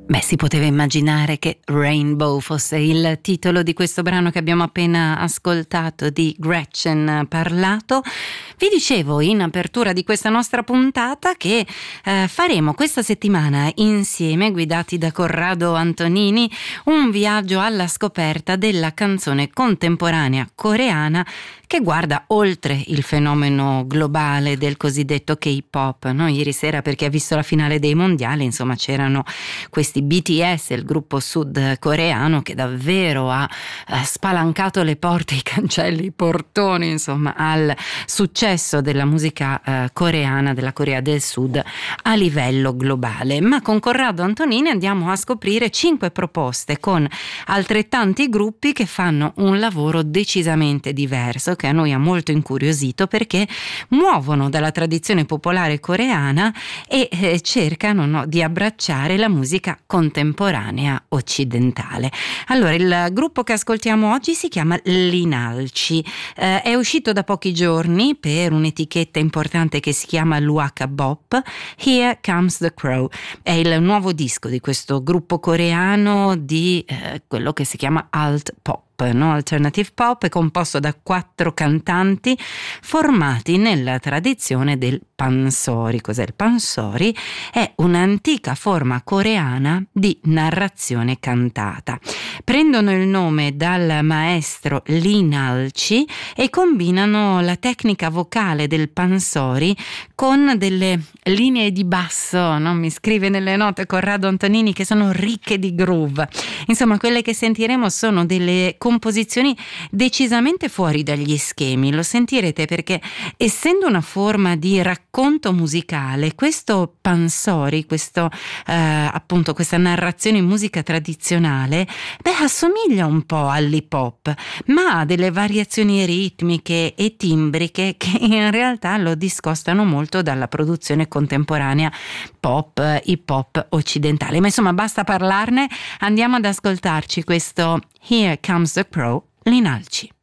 Beh, si poteva immaginare che Rainbow fosse il titolo di questo brano che abbiamo appena ascoltato, di Gretchen Parlato. Vi dicevo in apertura di questa nostra puntata che faremo questa settimana insieme, guidati da Corrado Antonini, un viaggio alla scoperta della canzone contemporanea coreana che guarda oltre il fenomeno globale del cosiddetto K-pop, no? Ieri sera, per chi ha visto la finale dei mondiali, insomma, c'erano questi BTS, il gruppo sudcoreano, che davvero ha spalancato le porte, i cancelli, i portoni, insomma, al successo della musica coreana, della Corea del Sud a livello globale. Ma con Corrado Antonini andiamo a scoprire 5 proposte con altrettanti gruppi che fanno un lavoro decisamente diverso, che a noi ha molto incuriosito, perché muovono dalla tradizione popolare coreana e cercano, no, di abbracciare la musica contemporanea occidentale. Allora, il gruppo che ascoltiamo oggi si chiama Linalci, è uscito da pochi giorni per un'etichetta importante che si chiama Luaka Bop. Here Comes the Crow è il nuovo disco di questo gruppo coreano di quello che si chiama alt pop, no? Alternative pop, è composto da 4 cantanti formati nella tradizione del pansori. Cos'è il pansori? È un'antica forma coreana di narrazione cantata. Prendono il nome dal maestro Linalci e combinano la tecnica vocale del pansori con delle linee di basso, no? Mi scrive nelle note Corrado Antonini, che sono ricche di groove. Insomma, quelle che sentiremo sono delle composizioni decisamente fuori dagli schemi, lo sentirete, perché essendo una forma di racconto musicale, questo pansori, appunto questa narrazione in musica tradizionale, assomiglia un po' all'hip hop, ma ha delle variazioni ritmiche e timbriche che in realtà lo discostano molto dalla produzione contemporanea pop, hip hop occidentale. Ma insomma, basta parlarne, andiamo ad ascoltarci questo Here Comes the Crow, Linalci.